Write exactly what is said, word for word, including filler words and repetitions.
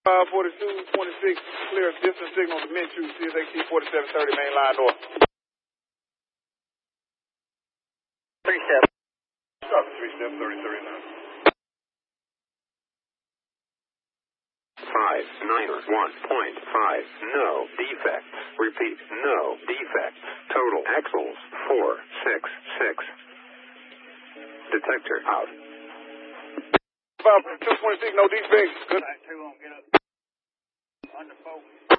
Uh, forty-two twenty-six, clear distance signal to Minshew, C S X T forty-seven thirty, main line north. Three seven. Copy, three seven thirty thirty-nine. Five niner one point five. No defects. Repeat. No defects. Total axles four six six. Detector out. Five two twenty-six, no defects. Good. Two on, get up. Under focus.